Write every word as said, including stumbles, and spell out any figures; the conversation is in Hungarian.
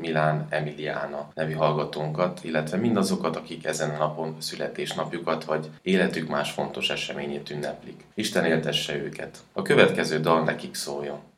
Milán Emiliana nevű hallgatónkat, illetve mindazokat, akik ezen a napon születésnapjukat vagy életük más fontos eseményét ünneplik. Isten éltesse őket. A következő dal nekik szóljon.